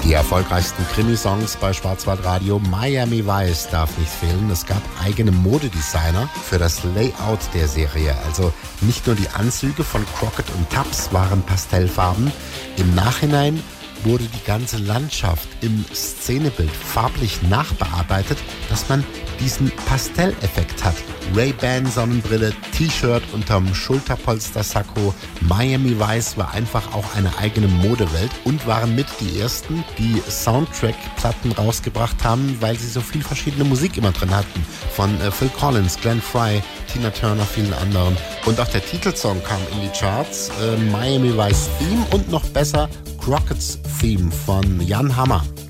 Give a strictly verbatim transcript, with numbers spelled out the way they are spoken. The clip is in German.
Die erfolgreichsten Krimi-Songs bei Schwarzwaldradio. Miami Vice darf nicht fehlen. Es gab eigene Modedesigner für das Layout der Serie. Also nicht nur die Anzüge von Crockett und Tubbs waren pastellfarben. Im Nachhinein wurde die ganze Landschaft im Szenebild farblich nachbearbeitet, dass man diesen Pastelleffekt hat. Ray-Ban Sonnenbrille, T-Shirt unterm Schulterpolster-Sakko. Miami Vice war einfach auch eine eigene Modewelt und waren mit die ersten, die Soundtrack-Platten rausgebracht haben, weil sie so viel verschiedene Musik immer drin hatten. Von äh, Phil Collins, Glenn Frey, Tina Turner, vielen anderen. Und auch der Titelsong kam in die Charts. Äh, Miami Vice Theme und noch besser Crockett's Theme von Jan Hammer.